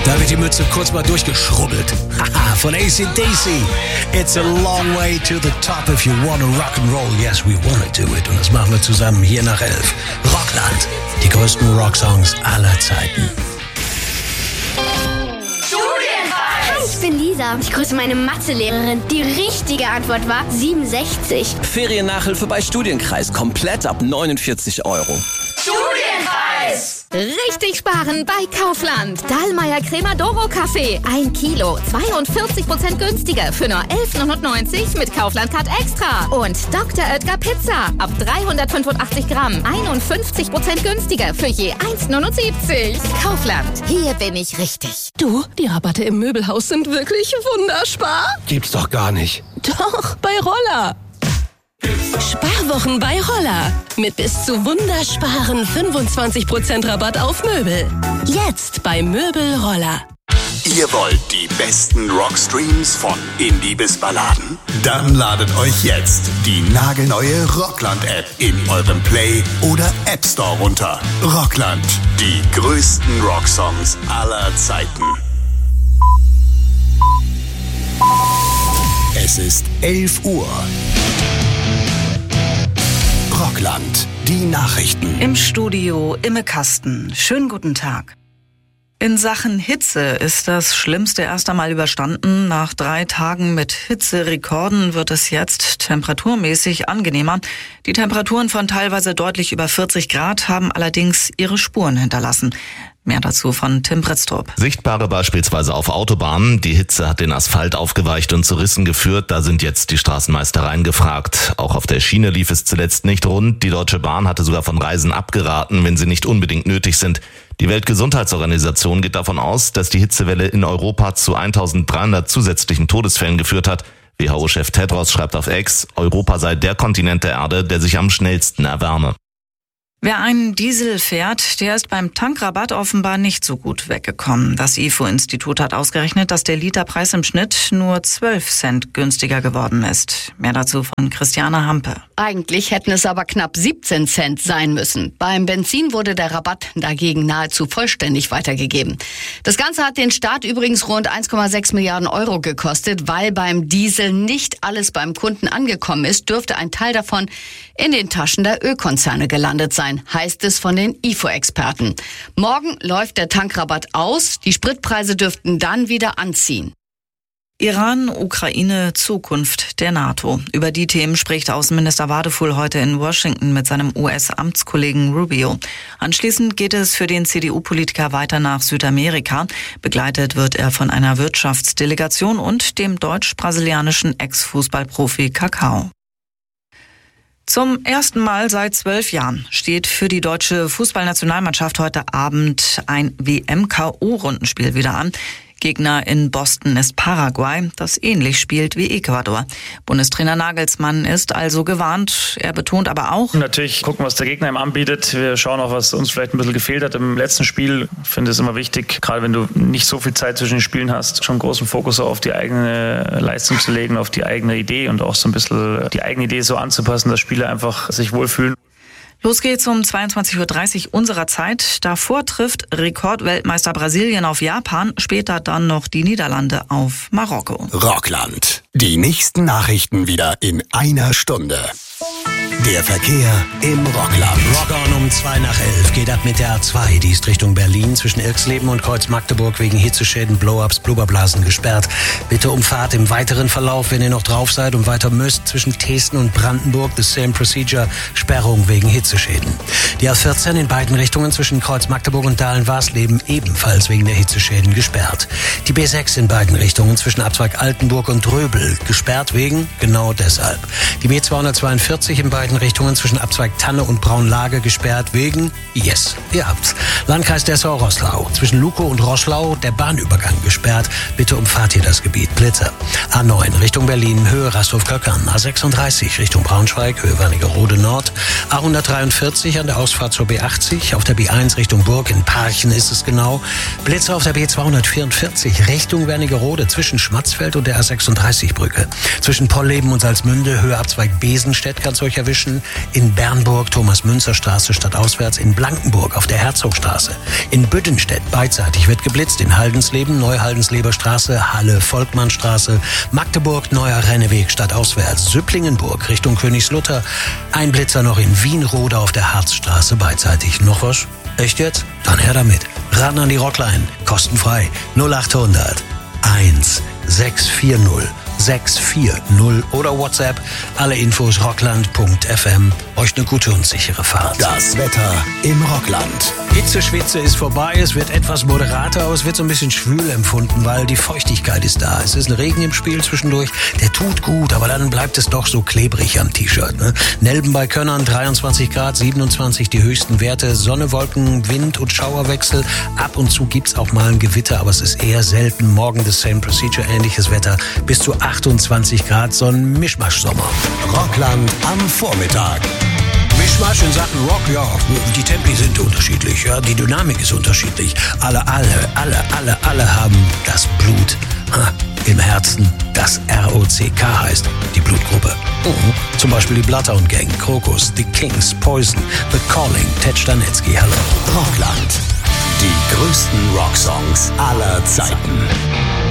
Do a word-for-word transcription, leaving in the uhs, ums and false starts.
Da wird die Mütze kurz mal durchgeschrubbelt. Haha, von A C D C. It's a long way to the top if you wanna rock and roll. Yes, we wanna do it. Und das machen wir zusammen hier nach elf. Rockland. Die größten Rocksongs aller Zeiten. Ich bin Lisa. Ich grüße meine Mathelehrerin. Die richtige Antwort war siebenundsechzig. Feriennachhilfe bei Studienkreis. Komplett ab neunundvierzig Euro. Studienkreis! Richtig sparen bei Kaufland. Dallmayr Cremadoro Kaffee. Ein Kilo. zweiundvierzig Prozent günstiger für nur elf neunundneunzig mit Kaufland-Card Extra. Und Doktor Oetker Pizza. Ab dreihundertfünfundachtzig Gramm. einundfünfzig Prozent günstiger für je eins neunundsiebzig. Kaufland. Hier bin ich richtig. Du, die Rabatte im Möbelhaus sind wirklich wunderspar. Gibt's doch gar nicht. Doch, bei Roller. Sparwochen bei Roller. Mit bis zu wundersparen fünfundzwanzig Prozent Rabatt auf Möbel. Jetzt bei Möbel Roller. Ihr wollt die besten Rockstreams von Indie bis Balladen? Dann ladet euch jetzt die nagelneue Rockland-App in eurem Play- oder App Store runter. Rockland, die größten Rocksongs aller Zeiten. Es ist elf Uhr. Rockland, die Nachrichten. Im Studio Imme Kasten. Schönen guten Tag. In Sachen Hitze ist das Schlimmste erst einmal überstanden. Nach drei Tagen mit Hitzerekorden wird es jetzt temperaturmäßig angenehmer. Die Temperaturen von teilweise deutlich über vierzig Grad haben allerdings ihre Spuren hinterlassen. Mehr dazu von Tim Britztrup. Sichtbare beispielsweise auf Autobahnen. Die Hitze hat den Asphalt aufgeweicht und zu Rissen geführt. Da sind jetzt die Straßenmeistereien gefragt. Auch auf der Schiene lief es zuletzt nicht rund. Die Deutsche Bahn hatte sogar von Reisen abgeraten, wenn sie nicht unbedingt nötig sind. Die Weltgesundheitsorganisation geht davon aus, dass die Hitzewelle in Europa zu eintausenddreihundert zusätzlichen Todesfällen geführt hat. W H O-Chef Tedros schreibt auf X, Europa sei der Kontinent der Erde, der sich am schnellsten erwärme. Wer einen Diesel fährt, der ist beim Tankrabatt offenbar nicht so gut weggekommen. Das I F O-Institut hat ausgerechnet, dass der Literpreis im Schnitt nur zwölf Cent günstiger geworden ist. Mehr dazu von Christiane Hampe. Eigentlich hätten es aber knapp siebzehn Cent sein müssen. Beim Benzin wurde der Rabatt dagegen nahezu vollständig weitergegeben. Das Ganze hat den Staat übrigens rund eins Komma sechs Milliarden Euro gekostet. Weil beim Diesel nicht alles beim Kunden angekommen ist, dürfte ein Teil davon in den Taschen der Ölkonzerne gelandet sein, heißt es von den I F O-Experten. Morgen läuft der Tankrabatt aus. Die Spritpreise dürften dann wieder anziehen. Iran, Ukraine, Zukunft der NATO. Über die Themen spricht Außenminister Wadefuhl heute in Washington mit seinem U S-Amtskollegen Rubio. Anschließend geht es für den C D U-Politiker weiter nach Südamerika. Begleitet wird er von einer Wirtschaftsdelegation und dem deutsch-brasilianischen Ex-Fußballprofi Kakao. Zum ersten Mal seit zwölf Jahren steht für die deutsche Fußballnationalmannschaft heute Abend ein W M-K O-Rundenspiel wieder an. Gegner in Boston ist Paraguay, das ähnlich spielt wie Ecuador. Bundestrainer Nagelsmann ist also gewarnt. Er betont aber auch: Natürlich gucken, was der Gegner ihm anbietet. Wir schauen auch, was uns vielleicht ein bisschen gefehlt hat im letzten Spiel. Ich finde es immer wichtig, gerade wenn du nicht so viel Zeit zwischen den Spielen hast, schon großen Fokus auf die eigene Leistung zu legen, auf die eigene Idee und auch so ein bisschen die eigene Idee so anzupassen, dass Spieler einfach sich wohlfühlen. Los geht's um zweiundzwanzig Uhr dreißig unserer Zeit. Davor trifft Rekordweltmeister Brasilien auf Japan, später dann noch die Niederlande auf Marokko. Rockland. Die nächsten Nachrichten wieder in einer Stunde. Der Verkehr im Rockland. Rock on um zwei nach elf geht ab mit der A zwei. Die ist Richtung Berlin zwischen Irxleben und Kreuz-Magdeburg wegen Hitzeschäden, Blow-ups, Blubberblasen gesperrt. Bitte um Fahrt im weiteren Verlauf, wenn ihr noch drauf seid und weiter müsst, zwischen Dresden und Brandenburg. The same procedure. Sperrung wegen Hitzeschäden. Die A vierzehn in beiden Richtungen zwischen Kreuz-Magdeburg und Dahlen-Warsleben ebenfalls wegen der Hitzeschäden gesperrt. Die B sechs in beiden Richtungen zwischen Abzweig Altenburg und Röbel gesperrt wegen genau deshalb. Die B zweihundertzweiundvierzig in beiden Richtungen zwischen Abzweig Tanne und Braunlage gesperrt wegen, yes, ihr habt's, Landkreis Dessau-Roßlau. Zwischen Lukow und Roschlau der Bahnübergang gesperrt. Bitte umfahrt hier das Gebiet. Blitzer. A neun Richtung Berlin, Höhe Rasthof-Köckern. A sechsunddreißig Richtung Braunschweig, Höhe Wernigerode Nord. A hundertdreiundvierzig an der Ausfahrt zur B achtzig. Auf der B eins Richtung Burg in Parchen ist es genau. Blitzer auf der B zweihundertvierundvierzig Richtung Wernigerode zwischen Schmatzfeld und der A sechsunddreißig Brücke. Zwischen Polleben und Salzmünde, Höhe Abzweig Besenstedt kann's euch erwischen. München, in Bernburg Thomas-Münzer-Straße stadtauswärts, in Blankenburg auf der Herzogstraße, in Büddenstedt beidseitig wird geblitzt, in Haldensleben Neuhaldensleber Straße, Halle Volkmannstraße, Magdeburg Neuer Renneweg stadtauswärts, Süpplingenburg Richtung Königslutter, ein Blitzer noch in Wienrode auf der Harzstraße beidseitig. Noch was? Echt jetzt? Dann her damit. Ran an die Rockline. Kostenfrei. null achthundert eins sechs vier null sechs vier null oder WhatsApp. Alle Infos rockland punkt f m. Euch eine gute und sichere Fahrt. Das Wetter im Rockland. Hitzeschwitze ist vorbei, es wird etwas moderater, aber es wird so ein bisschen schwül empfunden, weil die Feuchtigkeit ist da. Es ist ein Regen im Spiel zwischendurch, der tut gut, aber dann bleibt es doch so klebrig am T-Shirt. Ne? Nelben bei Könnern, dreiundzwanzig Grad, siebenundzwanzig die höchsten Werte, Sonne, Wolken, Wind und Schauerwechsel. Ab und zu gibt's auch mal ein Gewitter, aber es ist eher selten. Morgen das Same Procedure, ähnliches Wetter, bis zu achtundzwanzig Grad, so ein Mischmasch-Sommer. Rockland am Vormittag. Mischmasch in Sachen Rock, ja, die Tempi sind unterschiedlich, ja, die Dynamik ist unterschiedlich. Alle, alle, alle, alle, alle haben das Blut ha, im Herzen, das R O C K heißt, die Blutgruppe. Mhm. Zum Beispiel die Bloodhound Gang, Krokus, The Kings, Poison, The Calling, Ted Stanetzky, hallo. Rockland. Die größten Rocksongs aller Zeiten.